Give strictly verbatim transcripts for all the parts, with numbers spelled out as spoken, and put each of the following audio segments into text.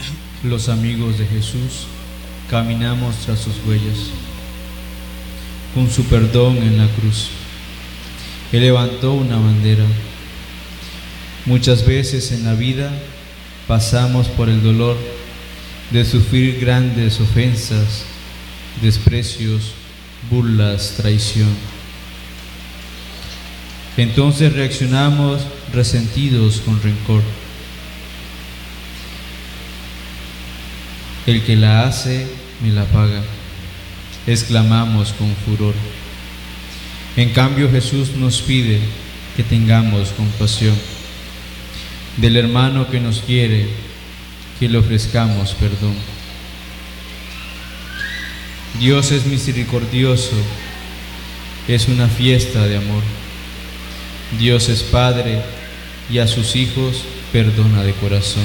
Los amigos de Jesús caminamos tras sus huellas, con su perdón en la cruz. Él levantó una bandera. Muchas veces en la vida pasamos por el dolor de sufrir grandes ofensas, desprecios, burlas, traición. Entonces reaccionamos resentidos con rencor. El que la hace, me la paga, exclamamos con furor. En cambio, Jesús nos pide que tengamos compasión del hermano que nos quiere, que le ofrezcamos perdón. Dios es misericordioso, es una fiesta de amor. Dios es Padre y a sus hijos perdona de corazón.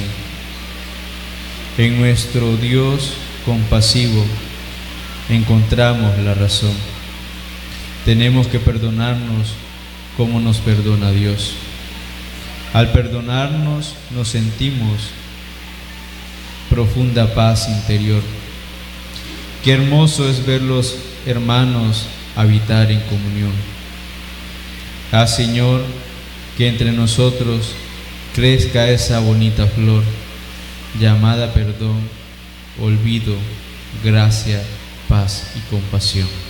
En nuestro Dios compasivo encontramos la razón. Tenemos que perdonarnos como nos perdona Dios. Al perdonarnos nos sentimos profunda paz interior. Qué hermoso es ver los hermanos habitar en comunión. Haz, Señor, que entre nosotros crezca esa bonita flor llamada perdón, olvido, gracia, paz y compasión.